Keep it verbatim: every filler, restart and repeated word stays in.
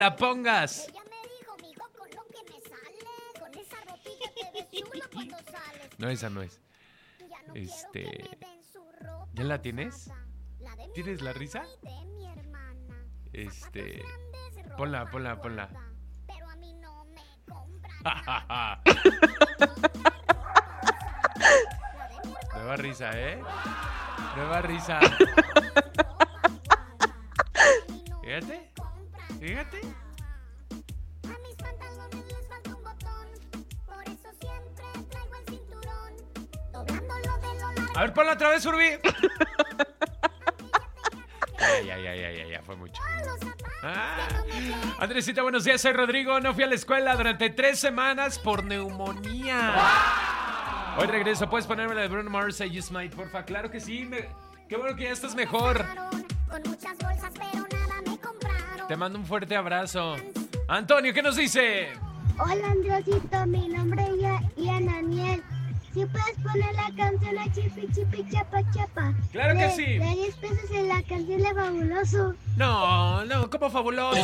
la pongas. Ella me dijo, mijo, con lo que me sale, con esa ropita te ves chulo cuando sales. No, esa no es. Ya no Este, quiero que me den su ropa ¿ya la tienes? usada. La de mi ¿Tienes la hermana risa? y de mi hermana. Este, Zapatos grandes, ropa ponla, ponla, ponla. gorda, pero a mí no me compran Ja, ja, nada. ja. La de mi hermana Nueva risa, ¿eh? Nueva risa. Fíjate, fíjate. A mis pantalones les falta un botón, por eso siempre traigo el cinturón, doblándolo de lo largo. A ver, ponla otra vez, Urbi. Ya, ya, ya, ya, ya, ya, fue mucho. Los zapatos Ah. que no me quedan. Andresita, buenos días, soy Rodrigo. No fui a la escuela durante tres semanas por neumonía. Hoy regreso, ¿puedes ponerme la de Bruno Mars, Say You Smile, porfa? Claro que sí, me... qué bueno que ya estás mejor. Con muchas bolsas, pero nada me compraron. Te mando un fuerte abrazo. Antonio, ¿qué nos dice? Hola Andresito, mi nombre es Ya- Ian Daniel. ¿Sí puedes poner la canción a Chipi Chipi Chapa Chapa? Claro que De- sí. De diez pesos en la canción de Fabuloso. No, no, como fabuloso.